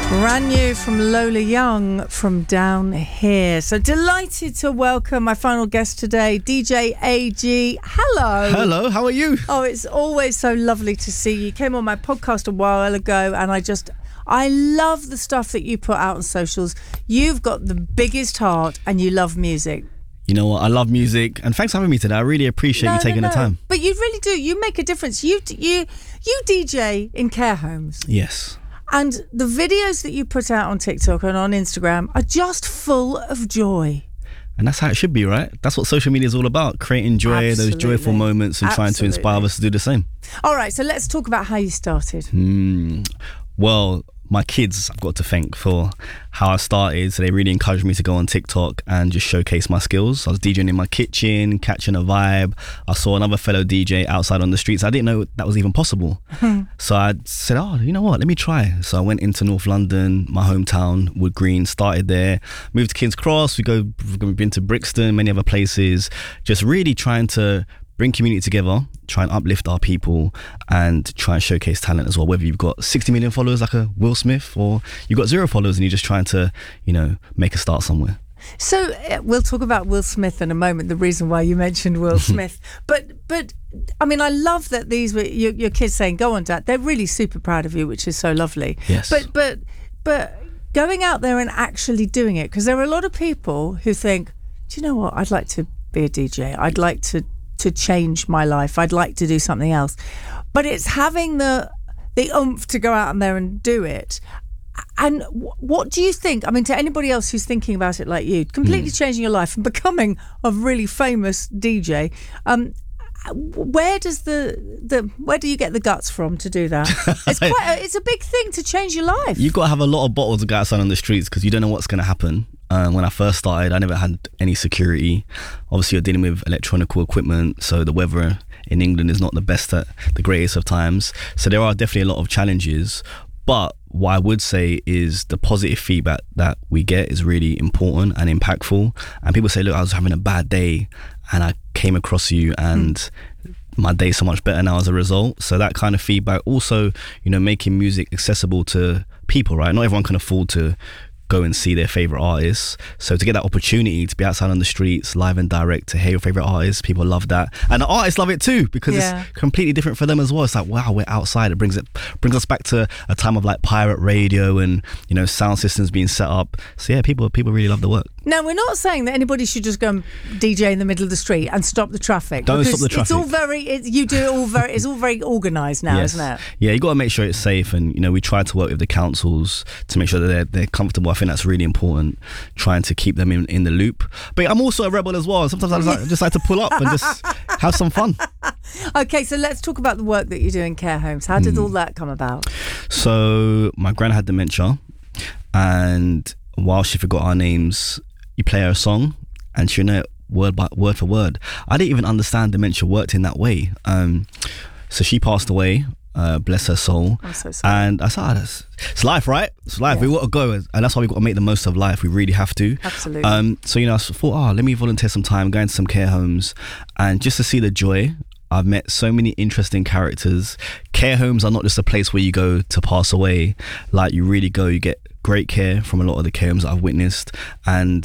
Brand new from Lola Young from Down Here. So delighted to welcome my final guest today, DJ AG. Hello. Hello, how are you? Oh, it's always so lovely to see you. You came on my podcast a while ago and I love the stuff that you put out on socials. You've got the biggest heart and you love music. You know what? I love music, and thanks for having me today. I really appreciate you taking the time. But you really do. You make a difference. You DJ in care homes. Yes. And the videos that you put out on TikTok and on Instagram are just full of joy. And that's how it should be, right? That's what social media is all about, creating joy, those joyful moments, and trying to inspire others to do the same. All right, so let's talk about how you started. Well, my kids I've got to thank for how I started. So they really encouraged me to go on TikTok and just showcase my skills. I was DJing in my kitchen, catching a vibe. I saw another fellow DJ outside on the streets. I didn't know that was even possible. So I said, oh, you know what, let me try. So I went into North London, my hometown, Wood Green, started there, moved to King's Cross. We've been to Brixton, many other places, just really trying to bring community together, try and uplift our people, and try and showcase talent as well. Whether you've got 60 million followers like a Will Smith, or you've got 0 followers and you're just trying to, make a start somewhere. So we'll talk about Will Smith in a moment, the reason why you mentioned Will Smith. But I mean, I love that these were your kids saying, go on, Dad. They're really super proud of you, which is so lovely. Yes. But going out there and actually doing it, because there are a lot of people who think, do you know what? I'd like to be a DJ. I'd like to change my life. I'd like to do something else. But it's having the oomph to go out there and do it. And what do you think? I mean, to anybody else who's thinking about it like you, completely changing your life and becoming a really famous DJ, where do you get the guts from to do that? It's a big thing to change your life. You've got to have a lot of bottles to go outside on the streets because you don't know what's going to happen. When I first started, I never had any security. Obviously, you're dealing with electronical equipment, so the weather in England is not the best at the greatest of times. So there are definitely a lot of challenges. But what I would say is the positive feedback that we get is really important and impactful. And people say, look, I was having a bad day and I came across you and my day's so much better now as a result. So that kind of feedback. Also, making music accessible to people, right? Not everyone can afford to go and see their favorite artists, so to get that opportunity to be outside on the streets live and direct, to hear your favorite artists, people love that, and the artists love it too because it's completely different for them as well. It's like, wow, we're outside. It brings us back to a time of like pirate radio and sound systems being set up. So yeah, people really love the work. Now, we're not saying that anybody should just go and DJ in the middle of the street and stop the traffic. Don't stop the traffic. It's all it's all very organised now, yes. Isn't it? Yeah, you got to make sure it's safe, and we try to work with the councils to make sure that they're comfortable. I think that's really important, trying to keep them in the loop. But I'm also a rebel as well. Sometimes I just like to pull up and just have some fun. Okay, so let's talk about the work that you do in care homes. How did all that come about? So my gran had dementia, and while she forgot our names, you play her a song and she'll know it word for word. I didn't even understand dementia worked in that way. So she passed away, bless her soul. I'm so sorry. And I said, it's life, right? It's life. Yeah. We got to go, and that's why we got to make the most of life. We really have to. Absolutely. So I thought, let me volunteer some time, go into some care homes, and just to see the joy. I've met so many interesting characters. Care homes are not just a place where you go to pass away. Like, you really go, you get great care from a lot of the care homes that I've witnessed, and